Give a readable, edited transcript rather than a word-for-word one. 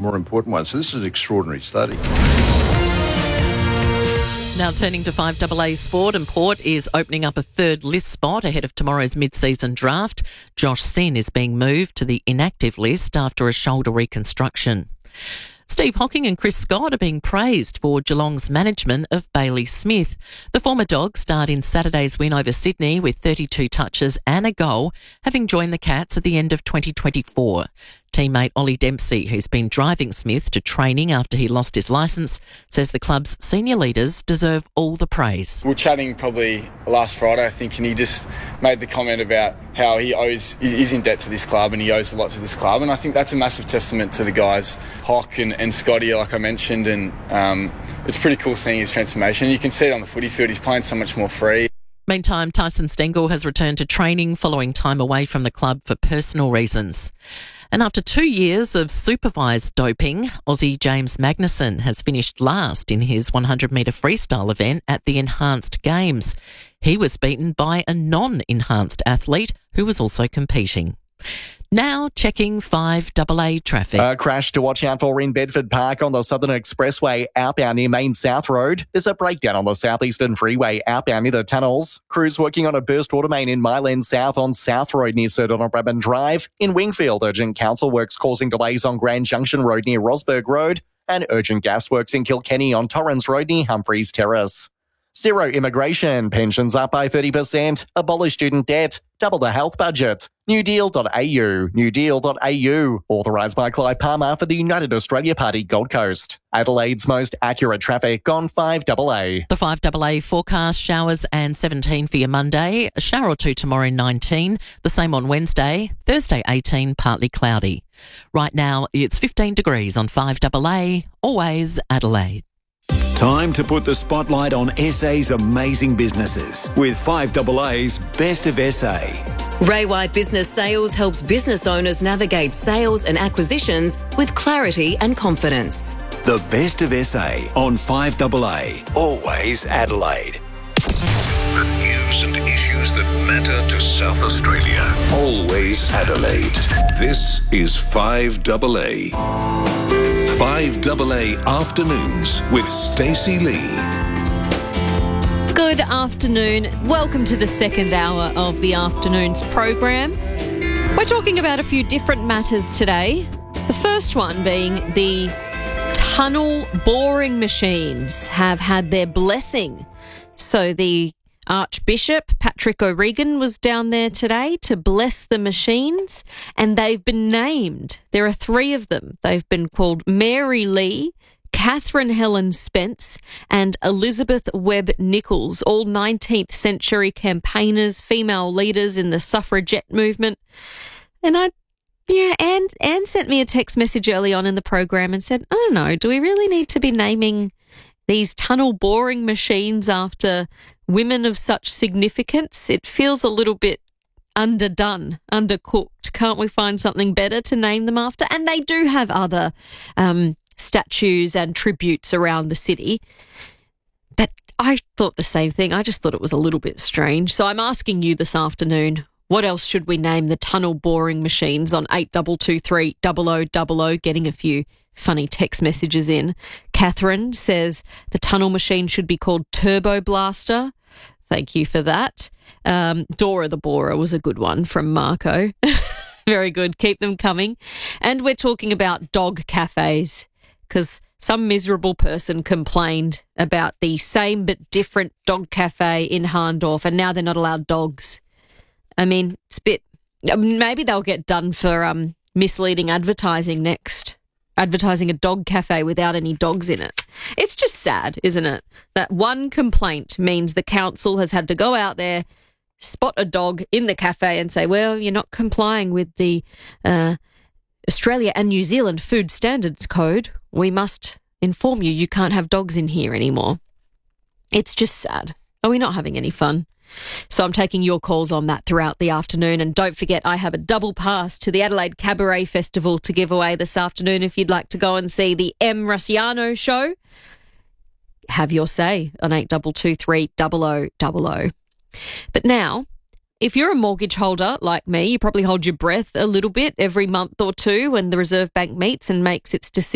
more important one. So this is an extraordinary study. Now turning to 5AA Sport, and Port is opening up a third list spot ahead of tomorrow's mid-season draft. Josh Sin is being moved to the inactive list after a shoulder reconstruction. Steve Hocking and Chris Scott are being praised for Geelong's management of Bailey Smith. The former Dog starred in Saturday's win over Sydney with 32 touches and a goal, having joined the Cats at the end of 2024. Teammate Ollie Dempsey, who's been driving Smith to training after he lost his licence, says the club's senior leaders deserve all the praise. We were chatting probably last Friday, I think, and he just made the comment about how he's in debt to this club and he owes a lot to this club, and I think that's a massive testament to the guys, Hock and Scotty, like I mentioned, and it's pretty cool seeing his transformation. You can see it on the footy field. He's playing so much more free. Meantime, Tyson Stengel has returned to training following time away from the club for personal reasons. And after 2 years of supervised doping, Aussie James Magnussen has finished last in his 100-metre freestyle event at the Enhanced Games. He was beaten by a non-enhanced athlete who was also competing. Now checking 5AA traffic. A crash to watch out for in Bedford Park on the Southern Expressway outbound near Main South Road. There's a breakdown on the Southeastern Freeway outbound near the tunnels. Crews working on a burst water main in Myland South on South Road near Sir Donald Bradman Drive. In Wingfield, urgent council works causing delays on Grand Junction Road near Rosberg Road. And urgent gas works in Kilkenny on Torrens Road near Humphreys Terrace. Zero immigration, pensions up by 30%, abolish student debt, double the health budget. newdeal.au, newdeal.au, authorised by Clive Palmer for the United Australia Party Gold Coast. Adelaide's most accurate traffic on 5AA. The 5AA forecast: showers and 17 for your Monday, a shower or two tomorrow, 19, the same on Wednesday, Thursday 18, partly cloudy. Right now it's 15 degrees on 5AA, always Adelaide. Time to put the spotlight on SA's amazing businesses with 5AA's Best of SA. Ray White Business Sales helps business owners navigate sales and acquisitions with clarity and confidence. The Best of SA on 5AA, always Adelaide. The news and issues that matter to South Australia, always Adelaide. This is 5AA. 5AA Afternoons with Stacey Lee. Good afternoon. Welcome to the second hour of the afternoons program. We're talking about a few different matters today. The first one being the tunnel boring machines have had their blessing. So the Archbishop Patrick O'Regan was down there today to bless the machines, and they've been named. There are three of them. They've been called Mary Lee, Catherine Helen Spence, and Elizabeth Webb Nichols, all 19th century campaigners, female leaders in the suffragette movement. And Anne sent me a text message early on in the program and said, I don't know, do we really need to be naming these tunnel boring machines after women of such significance? It feels a little bit underdone, undercooked. Can't we find something better to name them after? And they do have other statues and tributes around the city. But I thought the same thing. I just thought it was a little bit strange. So I'm asking you this afternoon, what else should we name the tunnel boring machines on 8223 0000, getting a few funny text messages in. Catherine says the tunnel machine should be called Turbo Blaster. Thank you for that. Dora the Borer was a good one from Marco. Very good. Keep them coming. And we're talking about dog cafes because some miserable person complained about the same but different dog cafe in Harndorf, and now they're not allowed dogs. I mean, it's a bit... Maybe they'll get done for misleading advertising next. Advertising a dog cafe without any dogs in it. It's just sad, isn't it? That one complaint means the council has had to go out there, spot a dog in the cafe and say, well, you're not complying with the Australia and New Zealand Food Standards Code. We must inform you you can't have dogs in here anymore. It's just sad. Are we not having any fun? So I'm taking your calls on that throughout the afternoon. And don't forget, I have a double pass to the Adelaide Cabaret Festival to give away this afternoon if you'd like to go and see the M. Rusciano show. Have your say on 8223 0000. But now, if you're a mortgage holder like me, you probably hold your breath a little bit every month or two when the Reserve Bank meets and makes its decision